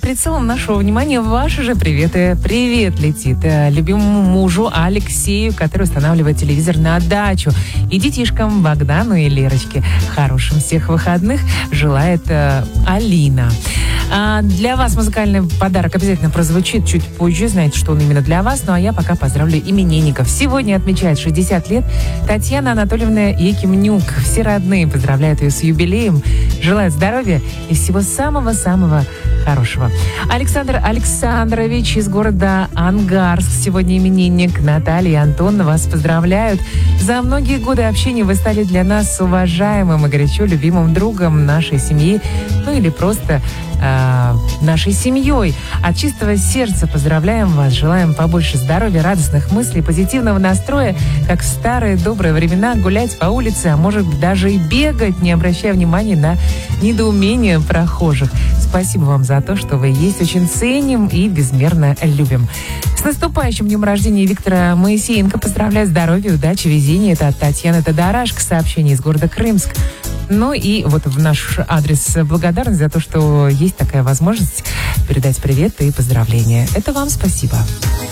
прицелом нашего внимания ваши же приветы. Привет летит любимому мужу Алексею, который устанавливает телевизор на дачу. И детишкам Богдану и Лерочке. Хорошим всех выходных желает Алина. Для вас музыкальный подарок обязательно прозвучит чуть позже. Знаете, что он именно для вас. Ну а я пока поздравлю именинников. Сегодня отмечает 60 лет Татьяна Анатольевна Якимнюк. Все родные поздравляют ее с юбилеем. Желают здоровья и всего самого-самого хорошего. Александр Александрович из города Ангарск. Сегодня именинник. Наталья и Антон вас поздравляют. За многие годы общения вы стали для нас уважаемым и горячо любимым другом нашей семьи. Ну или просто нашей семьей. От чистого сердца поздравляем вас. Желаем побольше здоровья, радостных мыслей, позитивного настроя, как в старые добрые времена, гулять по улице, а может быть даже и бегать, не обращая внимания на недоумение прохожих. Спасибо вам за то, что вы есть. Очень ценим и безмерно любим. С наступающим днем рождения Виктора Моисеенко. Поздравляю, здоровья, удачи, везения. Это от Татьяны Тодорашко. Сообщение из города Крымск. Ну и вот в наш адрес благодарность за то, что есть такая возможность передать привет и поздравления. Это вам спасибо.